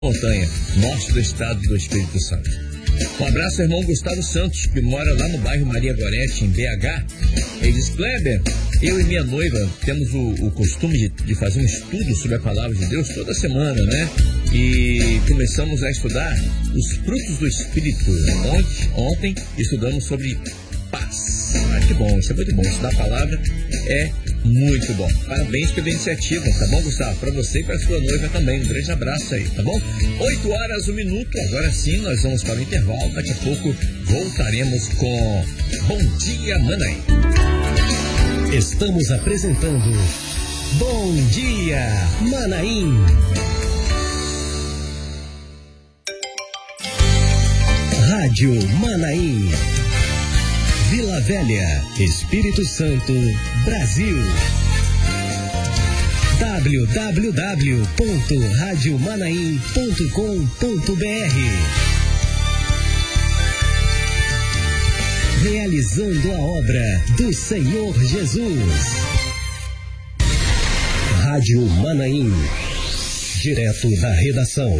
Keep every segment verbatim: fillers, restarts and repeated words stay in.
Montanha, norte do estado do Espírito Santo. Um abraço ao irmão Gustavo Santos, que mora lá no bairro Maria Gorete, em B H. Ele diz: Kleber, eu e minha noiva temos o, o costume de, de fazer um estudo sobre a palavra de Deus toda semana, né? E começamos a estudar os frutos do Espírito. Ontem, ontem estudamos sobre paz. Ah, que bom, isso é muito bom. Estudar a palavra é muito bom. Parabéns pela iniciativa, tá bom, Gustavo? Para você e para sua noiva também. Um grande abraço aí, tá bom? oito horas, um minuto. Agora sim, nós vamos para o intervalo. Daqui a pouco voltaremos com Bom Dia, Manaim. Estamos apresentando Bom Dia, Manaim. Rádio Manaim. Vila Velha, Espírito Santo, Brasil. w w w ponto rádio manaim ponto com ponto b r. Realizando a obra do Senhor Jesus. Rádio Manaim, direto da redação.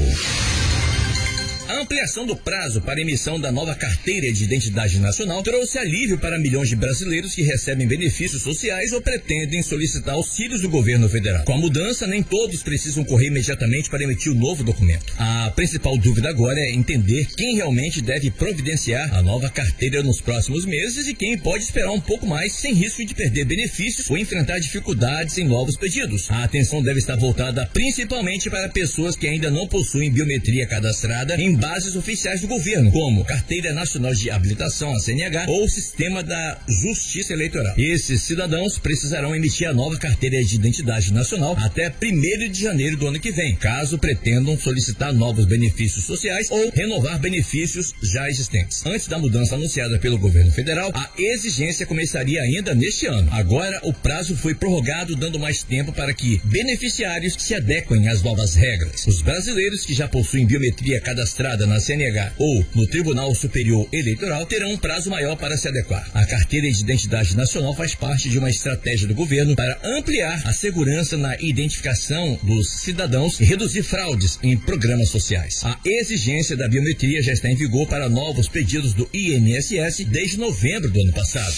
A ampliação do prazo para emissão da nova carteira de identidade nacional trouxe alívio para milhões de brasileiros que recebem benefícios sociais ou pretendem solicitar auxílios do governo federal. Com a mudança, nem todos precisam correr imediatamente para emitir o novo documento. A principal dúvida agora é entender quem realmente deve providenciar a nova carteira nos próximos meses e quem pode esperar um pouco mais sem risco de perder benefícios ou enfrentar dificuldades em novos pedidos. A atenção deve estar voltada principalmente para pessoas que ainda não possuem biometria cadastrada em bases oficiais do governo, como Carteira Nacional de Habilitação, a C N H, ou Sistema da Justiça Eleitoral. Esses cidadãos precisarão emitir a nova carteira de identidade nacional até primeiro de janeiro do ano que vem, caso pretendam solicitar novos benefícios sociais ou renovar benefícios já existentes. Antes da mudança anunciada pelo governo federal, a exigência começaria ainda neste ano. Agora, o prazo foi prorrogado, dando mais tempo para que beneficiários se adequem às novas regras. Os brasileiros que já possuem biometria cadastrada na C N H ou no Tribunal Superior Eleitoral terão um prazo maior para se adequar. A carteira de identidade nacional faz parte de uma estratégia do governo para ampliar a segurança na identificação dos cidadãos e reduzir fraudes em programas sociais. A exigência da biometria já está em vigor para novos pedidos do I N S S desde novembro do ano passado.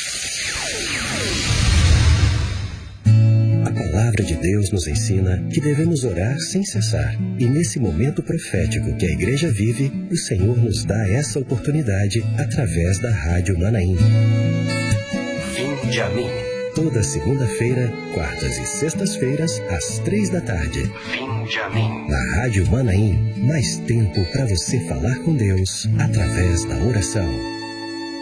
A palavra de Deus nos ensina que devemos orar sem cessar. E nesse momento profético que a igreja vive, o Senhor nos dá essa oportunidade através da Rádio Manaim. Vinde a mim. Toda segunda-feira, quartas e sextas-feiras, às três da tarde. Vinde a mim. Na Rádio Manaim, mais tempo para você falar com Deus através da oração.